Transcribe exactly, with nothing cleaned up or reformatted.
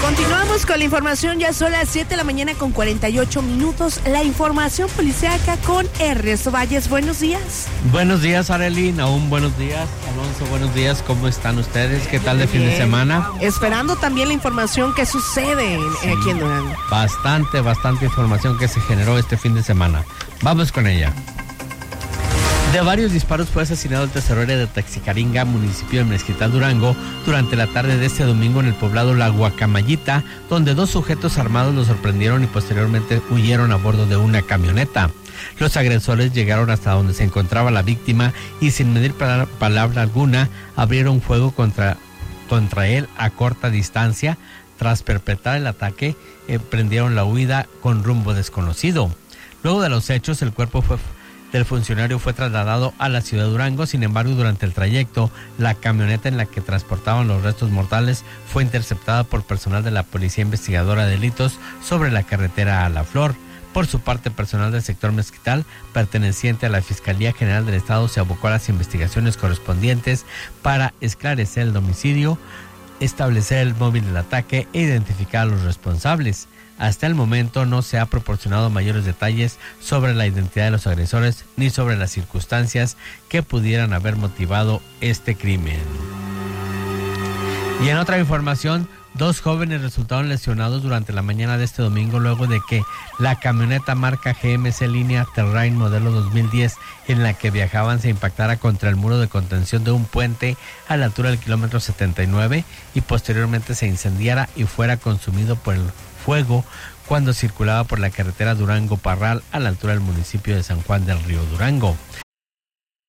Continuamos con la información, ya son las siete de la mañana con cuarenta y ocho minutos. La información policíaca con Ernesto Valles. Buenos días. Buenos días, Arely. Aún buenos días. Alonso, buenos días. ¿Cómo están ustedes? ¿Qué tal de fin de semana? Esperando también la información que sucede en, sí, aquí en Durango. Bastante, bastante información que se generó este fin de semana. Vamos con ella. De varios disparos fue asesinado el tesorero de Texicaringa, municipio de Mezquital, Durango, durante la tarde de este domingo en el poblado La Guacamayita, donde dos sujetos armados lo sorprendieron y posteriormente huyeron a bordo de una camioneta. Los agresores llegaron hasta donde se encontraba la víctima y sin medir palabra alguna abrieron fuego contra, contra él a corta distancia. Tras perpetrar el ataque, emprendieron la huida con rumbo desconocido. Luego de los hechos, el cuerpo fue del funcionario fue trasladado a la ciudad de Durango. Sin embargo, durante el trayecto, la camioneta en la que transportaban los restos mortales fue interceptada por personal de la Policía Investigadora de Delitos sobre la carretera a La Flor. Por su parte, personal del sector Mezquital, perteneciente a la Fiscalía General del Estado, se abocó a las investigaciones correspondientes para esclarecer el homicidio, establecer el móvil del ataque e identificar a los responsables. Hasta el momento no se ha proporcionado mayores detalles sobre la identidad de los agresores ni sobre las circunstancias que pudieran haber motivado este crimen. Y en otra información, dos jóvenes resultaron lesionados durante la mañana de este domingo luego de que la camioneta marca G M C línea Terrain modelo dos mil diez en la que viajaban se impactara contra el muro de contención de un puente a la altura del kilómetro setenta y nueve y posteriormente se incendiara y fuera consumido por el fuego cuando circulaba por la carretera Durango-Parral a la altura del municipio de San Juan del Río Durango.